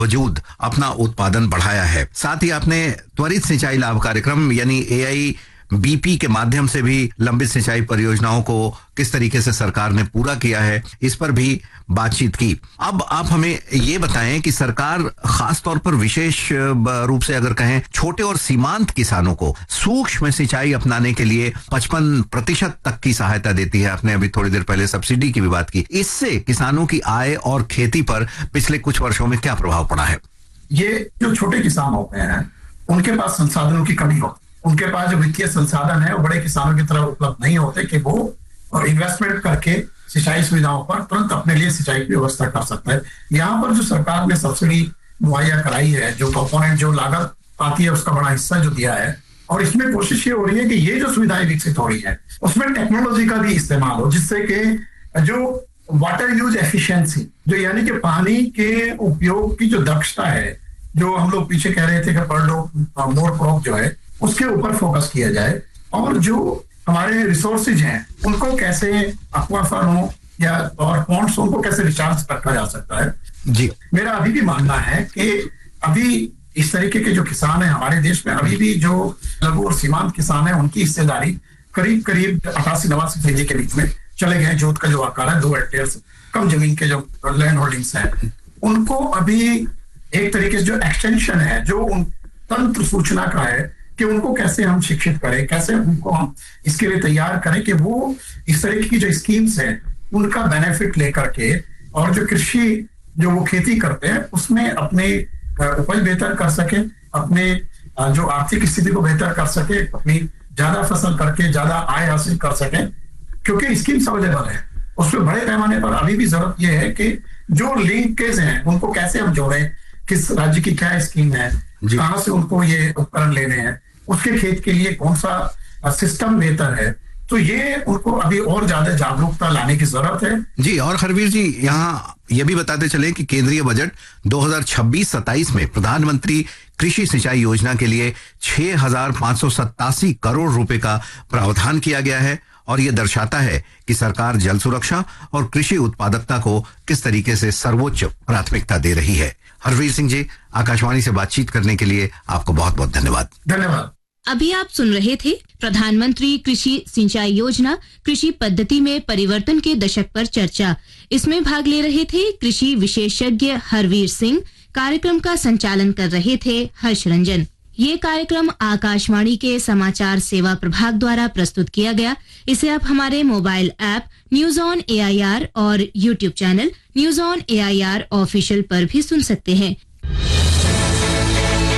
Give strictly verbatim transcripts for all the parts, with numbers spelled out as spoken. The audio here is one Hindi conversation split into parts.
वजूद अपना उत्पादन बढ़ाया है। साथ ही आपने त्वरित सिंचाई लाभ कार्यक्रम यानी ए आई बी पी के माध्यम से भी लंबित सिंचाई परियोजनाओं को किस तरीके से सरकार ने पूरा किया है, इस पर भी बातचीत की। अब आप हमें ये बताएं कि सरकार खास तौर पर विशेष रूप से अगर कहें छोटे और सीमांत किसानों को सूक्ष्म सिंचाई अपनाने के लिए पचपन प्रतिशत तक की सहायता देती है। आपने अभी थोड़ी देर पहले सब्सिडी की भी बात की। इससे किसानों की आय और खेती पर पिछले कुछ वर्षों में क्या प्रभाव पड़ा है? ये जो छोटे किसान होते हैं उनके पास संसाधनों की कमी होती है, उनके पास जो वित्तीय संसाधन है वो बड़े किसानों की तरह उपलब्ध नहीं होते कि वो और इन्वेस्टमेंट करके सिंचाई सुविधाओं पर तुरंत अपने लिए सिंचाई की व्यवस्था कर सकता है। यहाँ पर जो सरकार ने सब्सिडी मुहैया कराई है, जो कंपोनेंट जो लागत आती है उसका बड़ा हिस्सा जो दिया है, और इसमें कोशिश ये हो रही है कि ये जो सुविधाएं विकसित हो रही है उसमें टेक्नोलॉजी का भी इस्तेमाल हो, जिससे कि जो वाटर यूज एफिशिएंसी, जो यानी कि पानी के उपयोग की जो दक्षता है, जो हम लोग पीछे कह रहे थे कि पर डे मोर क्रॉप जो है उसके ऊपर फोकस किया जाए, और जो हमारे रिसोर्सेज हैं उनको कैसे एक्वाफर या और पॉन्ड्स उनको कैसे रिचार्ज रखा जा सकता है। जी, मेरा अभी भी मानना है कि अभी इस तरीके के जो किसान हैं हमारे देश में, अभी भी जो लघु और सीमांत किसान हैं उनकी हिस्सेदारी करीब करीब अठासी नवासी फीसदी के बीच में चले गए। जोत का जो आकार है दो हेक्टेयर से कम जमीन के जो लैंड होल्डिंग्स हैं उनको अभी एक तरीके से जो एक्सटेंशन है, जो उन तंत्र सूचना का है कि उनको कैसे हम शिक्षित करें, कैसे उनको हम इसके लिए तैयार करें कि वो इस तरीके की जो स्कीम्स हैं उनका बेनिफिट लेकर के और जो कृषि जो वो खेती करते हैं उसमें अपने उपज बेहतर कर सके, अपने जो आर्थिक स्थिति को बेहतर कर सके, अपनी ज्यादा फसल करके ज्यादा आय हासिल कर सके, क्योंकि स्कीम्स अवेलेबल है। उसमें बड़े पैमाने पर अभी भी जरूरत यह है कि जो लिंकेज हैं उनको कैसे हम जोड़ें, किस राज्य की क्या स्कीम है, कहां से उनको ये उपकरण लेने हैं, उसके खेत के लिए कौन सा सिस्टम बेहतर है, तो ये उनको अभी और ज्यादा जागरूकता लाने की जरूरत है। जी, और हरवीर जी यहाँ ये भी बताते चले कि केंद्रीय बजट दो हज़ार छब्बीस सत्ताईस में प्रधानमंत्री कृषि सिंचाई योजना के लिए छह हजार पांच सौ सत्तासी करोड़ रुपए का प्रावधान किया गया है, और ये दर्शाता है कि सरकार जल सुरक्षा और कृषि उत्पादकता को किस तरीके से सर्वोच्च प्राथमिकता दे रही है। हरवीर सिंह जी, आकाशवाणी से बातचीत करने के लिए आपको बहुत बहुत धन्यवाद। धन्यवाद। अभी आप सुन रहे थे प्रधानमंत्री कृषि सिंचाई योजना कृषि पद्धति में परिवर्तन के दशक पर चर्चा। इसमें भाग ले रहे थे कृषि विशेषज्ञ हरवीर सिंह। कार्यक्रम का संचालन कर रहे थे हर्ष रंजन। ये कार्यक्रम आकाशवाणी के समाचार सेवा प्रभाग द्वारा प्रस्तुत किया गया। इसे आप हमारे mobile app news on A I R और YouTube channel news on A I R official पर भी सुन सकते हैं।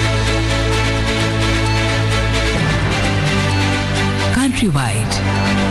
Countrywide